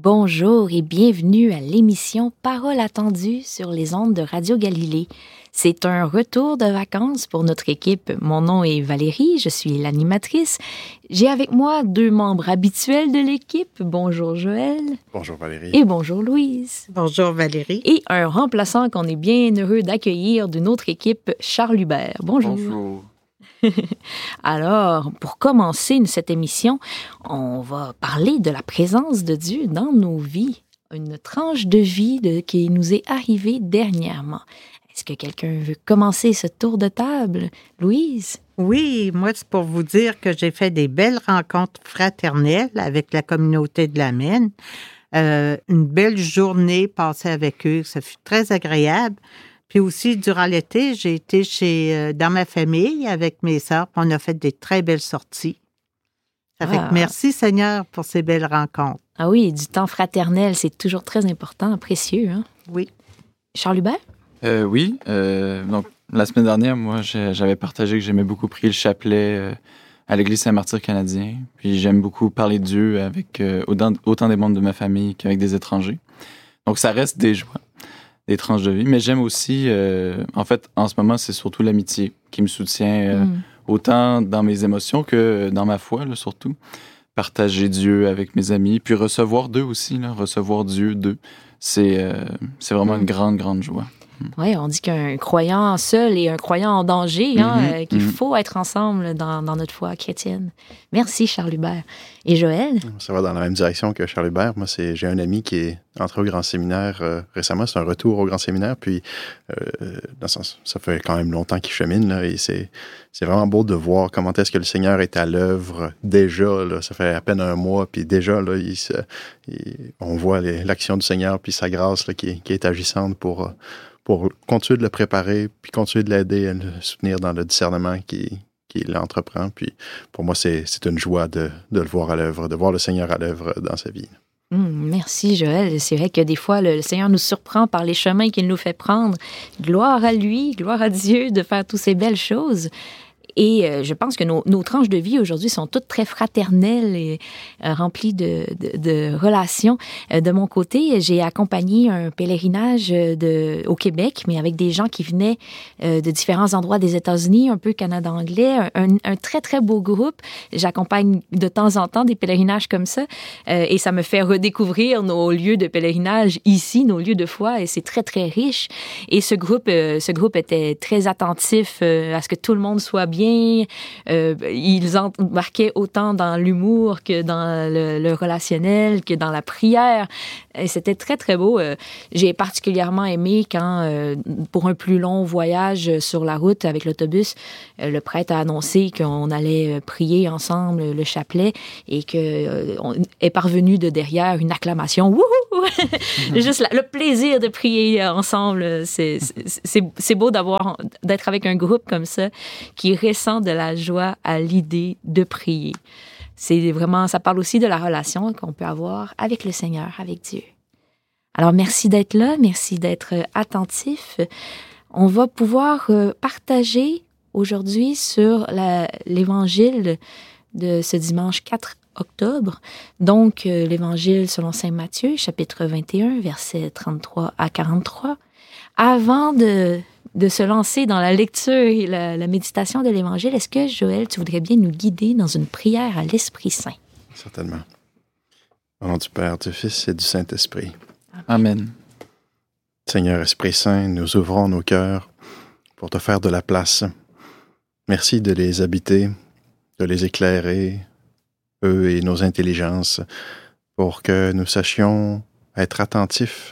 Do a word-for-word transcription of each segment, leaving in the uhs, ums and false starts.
Bonjour et bienvenue à l'émission Parole attendue sur les ondes de Radio Galilée. C'est un retour de vacances pour notre équipe. Mon nom est Valérie, je suis l'animatrice. J'ai avec moi deux membres habituels de l'équipe. Bonjour Joël. Bonjour Valérie. Et bonjour Louise. Bonjour Valérie. Et un remplaçant qu'on est bien heureux d'accueillir d'une autre équipe, Charles Hubert. Bonjour. Bonjour. Alors, pour commencer cette émission, on va parler de la présence de Dieu dans nos vies. Une tranche de vie de, qui nous est arrivée dernièrement. Est-ce que quelqu'un veut commencer ce tour de table? Louise? Oui, moi, c'est pour vous dire que j'ai fait des belles rencontres fraternelles avec la communauté de la Mène. Euh, une belle journée passée avec eux. Ça fut très agréable. Puis aussi, durant l'été, j'ai été chez euh, dans ma famille avec mes sœurs, puis on a fait des très belles sorties. Ça fait Ah. que merci Seigneur pour ces belles rencontres. Ah oui, du temps fraternel, c'est toujours très important, précieux. Hein? Oui. Charles Hubert? Euh, oui. Euh, donc, la semaine dernière, moi, j'ai- j'avais partagé que j'aimais beaucoup prier le chapelet euh, à l'Église Saint-Martyr canadien. Puis j'aime beaucoup parler de Dieu avec euh, autant, autant des membres de ma famille qu'avec des étrangers. Donc, ça reste des joies, des tranches de vie. Mais j'aime aussi, euh, en fait, en ce moment, c'est surtout l'amitié qui me soutient euh, Mm. autant dans mes émotions que dans ma foi, là, surtout. Partager Dieu avec mes amis, puis recevoir d'eux aussi, là, recevoir Dieu d'eux. C'est euh, c'est vraiment Mm. une grande, grande joie. Oui, on dit qu'un croyant seul et un croyant en danger, hein, Mhm, euh, qu'il mhm. faut être ensemble dans, dans notre foi chrétienne. Merci, Charles Hubert. Et Joël? Ça va dans la même direction que Charles Hubert. Moi, c'est, j'ai un ami qui est entré au Grand Séminaire euh, récemment. C'est un retour au Grand Séminaire. Puis, euh, dans le sens, ça fait quand même longtemps qu'il chemine. Là, et c'est, c'est vraiment beau de voir comment est-ce que le Seigneur est à l'œuvre déjà. Là, ça fait à peine un mois. Puis déjà, là, il se, il- on voit les- l'action du Seigneur puis sa grâce là, qui, qui est agissante pour... euh, pour continuer de le préparer, puis continuer de l'aider à le soutenir dans le discernement qu'il, qu'il entreprend. Puis pour moi, c'est, c'est une joie de, de le voir à l'œuvre, de voir le Seigneur à l'œuvre dans sa vie. Hum, merci, Joël. C'est vrai que des fois, le, le Seigneur nous surprend par les chemins qu'il nous fait prendre. Gloire à lui, gloire à Dieu de faire toutes ces belles choses. Et euh, je pense que nos, nos tranches de vie aujourd'hui sont toutes très fraternelles et euh, remplies de, de, de relations. Euh, de mon côté, j'ai accompagné un pèlerinage de, au Québec, mais avec des gens qui venaient euh, de différents endroits des États-Unis, un peu Canada anglais, un, un très, très beau groupe. J'accompagne de temps en temps des pèlerinages comme ça euh, et ça me fait redécouvrir nos lieux de pèlerinage ici, nos lieux de foi, et c'est très, très riche. Et ce groupe, euh, ce groupe était très attentif euh, à ce que tout le monde soit bien. Euh, ils embarquaient autant dans l'humour que dans le, le relationnel, que dans la prière. Et c'était très, très beau. Euh, j'ai particulièrement aimé quand, euh, pour un plus long voyage sur la route avec l'autobus, euh, le prêtre a annoncé qu'on allait prier ensemble le chapelet et qu'on euh, est parvenu de derrière une acclamation. Wouhou! Juste la, le plaisir de prier ensemble. C'est, c'est, c'est, c'est beau d'avoir, d'être avec un groupe comme ça qui ressent de la joie à l'idée de prier. C'est vraiment, ça parle aussi de la relation qu'on peut avoir avec le Seigneur, avec Dieu. Alors, merci d'être là, merci d'être attentif. On va pouvoir euh, partager aujourd'hui sur la, l'Évangile de ce dimanche quatre octobre. Donc, euh, l'Évangile selon saint Matthieu, chapitre vingt et un, versets trente-trois à quarante-trois. Avant de, de se lancer dans la lecture et la, la méditation de l'Évangile, est-ce que, Joël, tu voudrais bien nous guider dans une prière à l'Esprit Saint? Certainement. Au nom du Père, du Fils et du Saint-Esprit. Amen. Seigneur Esprit Saint, nous ouvrons nos cœurs pour te faire de la place. Merci de les habiter, de les éclairer, eux et nos intelligences, pour que nous sachions être attentifs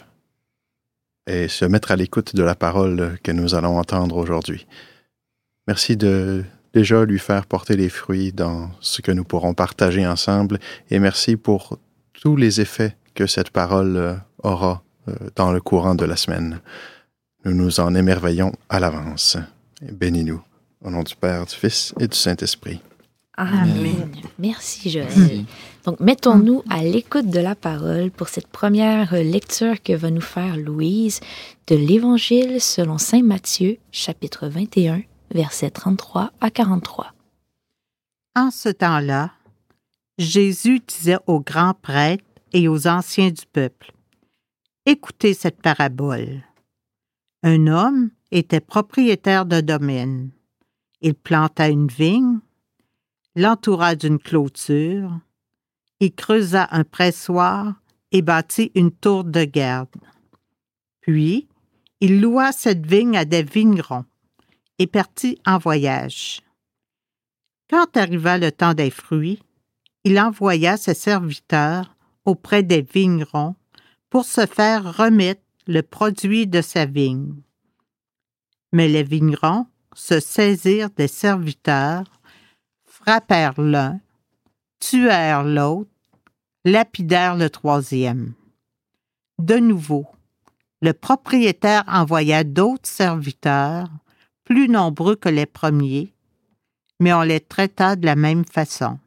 et se mettre à l'écoute de la parole que nous allons entendre aujourd'hui. Merci de déjà lui faire porter les fruits dans ce que nous pourrons partager ensemble et merci pour tous les effets que cette parole aura dans le courant de la semaine. Nous nous en émerveillons à l'avance. Bénis-nous, au nom du Père, du Fils et du Saint-Esprit. Amen. Amen. Merci, Joël. Merci. Donc, mettons-nous à l'écoute de la parole pour cette première lecture que va nous faire Louise de l'Évangile selon saint Matthieu, chapitre vingt et un, versets trente-trois à quarante-trois. En ce temps-là, Jésus disait aux grands prêtres et aux anciens du peuple. Écoutez cette parabole. Un homme était propriétaire d'un domaine. Il planta une vigne, l'entoura d'une clôture, il creusa un pressoir et bâtit une tour de garde. Puis, il loua cette vigne à des vignerons et partit en voyage. Quand arriva le temps des fruits, il envoya ses serviteurs auprès des vignerons pour se faire remettre le produit de sa vigne. Mais les vignerons se saisirent des serviteurs, frappèrent l'un, tuèrent l'autre, lapidèrent le troisième. De nouveau, le propriétaire envoya d'autres serviteurs, plus nombreux que les premiers, mais on les traita de la même façon.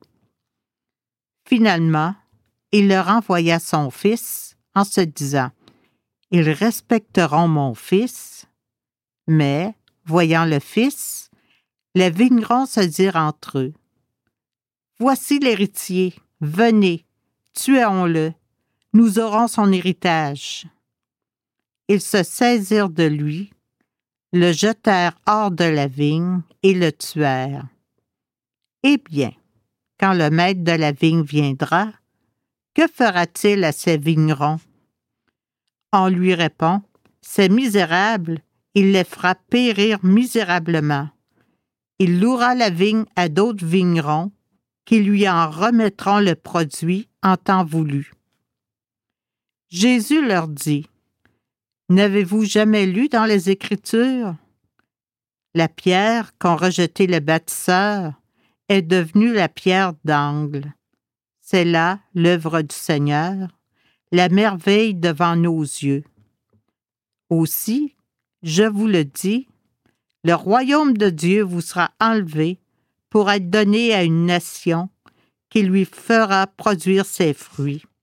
Finalement, il leur envoya son fils en se disant « Ils respecteront mon fils », mais, voyant le fils, les vignerons se dirent entre eux « Voici l'héritier, venez, tuons-le, nous aurons son héritage. » Ils se saisirent de lui, le jetèrent hors de la vigne et le tuèrent. Eh bien, quand le maître de la vigne viendra, que fera-t-il à ces vignerons? On lui répond, ces misérables, il les fera périr misérablement. Il louera la vigne à d'autres vignerons qui lui en remettront le produit en temps voulu. Jésus leur dit, n'avez-vous jamais lu dans les Écritures? La pierre qu'ont rejetée les bâtisseurs est devenue la pierre d'angle. C'est là l'œuvre du Seigneur, la merveille devant nos yeux. Aussi, je vous le dis, le royaume de Dieu vous sera enlevé pour être donné à une nation qui lui fera produire ses fruits.